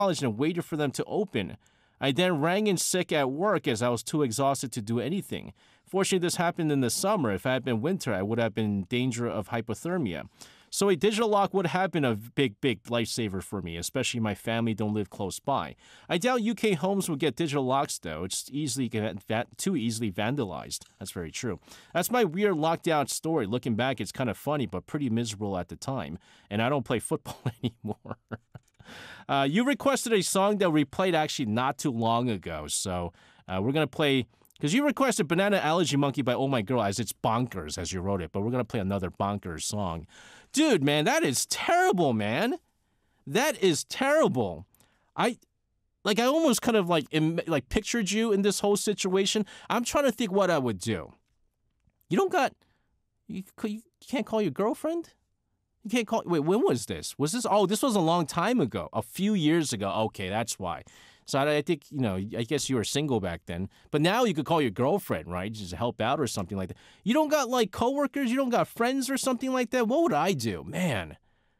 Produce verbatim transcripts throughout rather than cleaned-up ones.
college and waited for them to open. I then rang in sick at work as I was too exhausted to do anything. Fortunately, this happened in the summer. If it had been winter, I would have been in danger of hypothermia. So a digital lock would have been a big, big lifesaver for me, especially my family don't live close by. I doubt U K homes would get digital locks, though. It's easily too easily vandalized. That's very true. That's my weird lockdown story. Looking back, it's kind of funny, but pretty miserable at the time. And I don't play football anymore. uh, you requested a song that we played actually not too long ago, so uh, we're going to play... Because you requested Banana Allergy Monkey by Oh My Girl as it's bonkers as you wrote it, but we're going to play another bonkers song. Dude, man, that is terrible, man. That is terrible. I, like, I almost kind of like, Im- like pictured you in this whole situation. I'm trying to think what I would do. You don't got, you, you can't call your girlfriend? You can't call, wait, when was this? Was this, oh, this was a long time ago, a few years ago. Okay, that's why. So I, I think, you know, I guess you were single back then. But now you could call your girlfriend, right? Just help out or something like that. You don't got, like, coworkers? You don't got friends or something like that? What would I do? Man.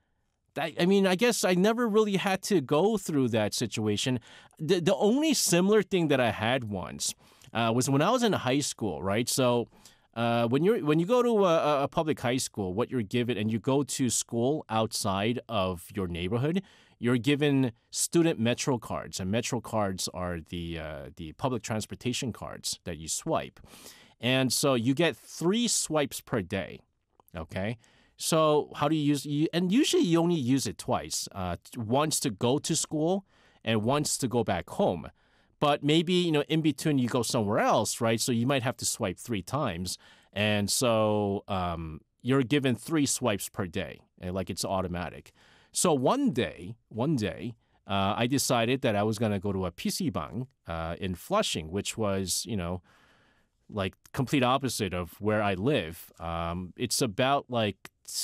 That, I mean, I guess I never really had to go through that situation. The, the only similar thing that I had once uh, was when I was in high school, right? So... Uh, when you're when you go to a, a public high school, what you're given, and you go to school outside of your neighborhood, you're given student Metro cards, and Metro cards are the uh, the public transportation cards that you swipe, and so you get three swipes per day. Okay, so how do you use? You, and usually you only use it twice. Uh, once to go to school, and once to go back home. But maybe, you know, in between you go somewhere else, right? So you might have to swipe three times. And so um, you're given three swipes per day, like it's automatic. So one day, one day, uh, I decided that I was going to go to a P C bang uh, in Flushing, which was, you know, like complete opposite of where I live. Um, it's about like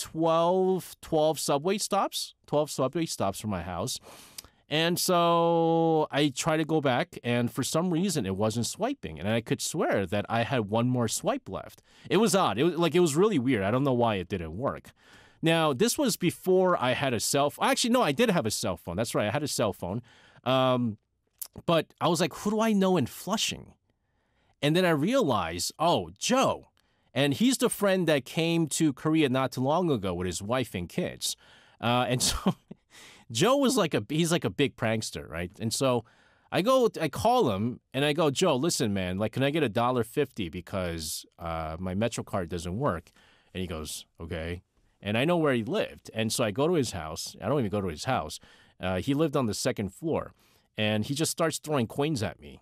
twelve, twelve subway stops, twelve subway stops from my house. And so I tried to go back, and for some reason it wasn't swiping, and I could swear that I had one more swipe left. It was odd. It was like it was really weird. I don't know why it didn't work. Now, this was before I had a cell phone. Actually, no, I did have a cell phone. That's right. I had a cell phone. Um, but I was like, who do I know in Flushing? And then I realized, oh, Joe. And he's the friend that came to Korea not too long ago with his wife and kids. Uh, and so... Joe was like a, he's like a big prankster, right? And so I go, I call him and I go, Joe, listen, man, like, can I get a dollar fifty because uh, my Metro card doesn't work? And he goes, okay. And I know where he lived. And so I go to his house. I don't even go to his house. Uh, he lived on the second floor and he just starts throwing coins at me.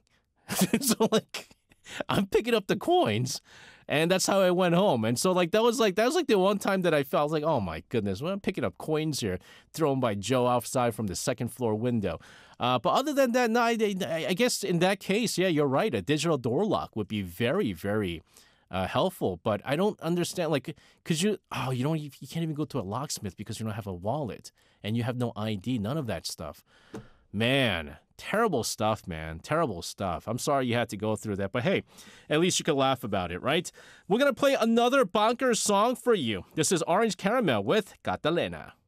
So like, I'm picking up the coins. And that's how I went home. And so, like, that was like, that was like the one time that I felt, I was like, oh my goodness, well, I'm picking up coins here, thrown by Joe outside from the second floor window. Uh, but other than that, no, I, I guess in that case, yeah, you're right. A digital door lock would be very, very uh, helpful. But I don't understand, like, because you, oh, you don't, you can't even go to a locksmith because you don't have a wallet and you have no I D, none of that stuff. Man, terrible stuff, man. Terrible stuff. I'm sorry you had to go through that, but hey, at least you could laugh about it, right? We're going to play another bonkers song for you. This is Orange Caramel with Catalina.